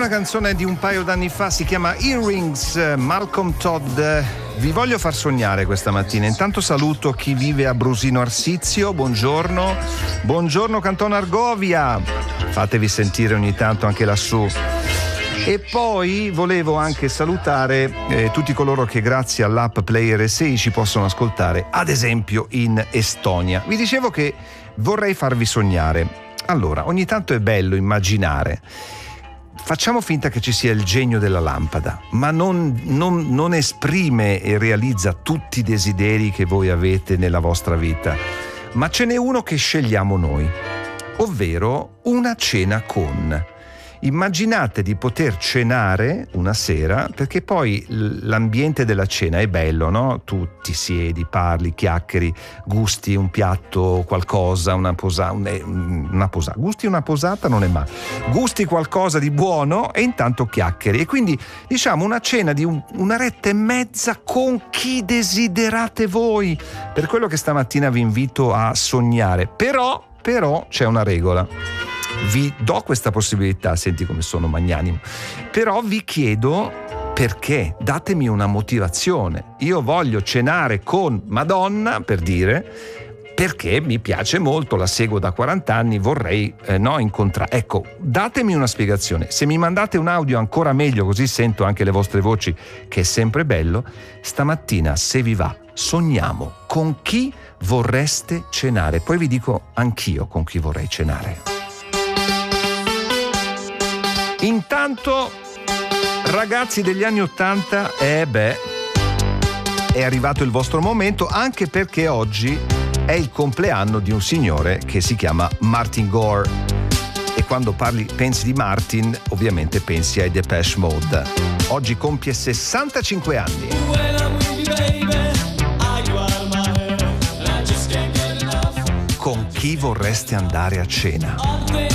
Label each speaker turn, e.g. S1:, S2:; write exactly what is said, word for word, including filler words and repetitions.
S1: una canzone di un paio d'anni fa, si chiama Earrings, Malcolm Todd. Vi voglio far sognare questa mattina. Intanto saluto chi vive a Brusino Arsizio, buongiorno. Buongiorno Canton Argovia, fatevi sentire ogni tanto anche lassù. E poi volevo anche salutare eh, tutti coloro che grazie all'app Player S I ci possono ascoltare, ad esempio in Estonia. Vi dicevo che vorrei farvi sognare. Allora, ogni tanto è bello immaginare. Facciamo finta che ci sia il genio della lampada, ma non, non, non esprime e realizza tutti i desideri che voi avete nella vostra vita, ma ce n'è uno che scegliamo noi, ovvero una cena con. Immaginate di poter cenare una sera, perché poi l'ambiente della cena è bello, no? Tu ti siedi, parli, chiacchieri, gusti un piatto, qualcosa, una posata, una posata, gusti una posata non è male, gusti qualcosa di buono e intanto chiacchieri. E quindi diciamo una cena di un, un'oretta e mezza con chi desiderate voi. Per quello che stamattina vi invito a sognare, però, però c'è una regola. Vi do questa possibilità, senti come sono magnanimo, però vi chiedo perché, datemi una motivazione. Io voglio cenare con Madonna, per dire, perché mi piace molto, la seguo da quaranta anni, vorrei eh, no, incontrare. Ecco, datemi una spiegazione. Se mi mandate un audio ancora meglio, così sento anche le vostre voci, che è sempre bello. Stamattina, se vi va, sogniamo con chi vorreste cenare. Poi vi dico anch'io con chi vorrei cenare. Intanto, ragazzi degli anni Ottanta, eh beh, è arrivato il vostro momento, anche perché oggi è il compleanno di un signore che si chiama Martin Gore. E quando parli, pensi di Martin, ovviamente pensi ai Depeche Mode. Oggi compie sessantacinque anni. Con chi vorreste andare a cena?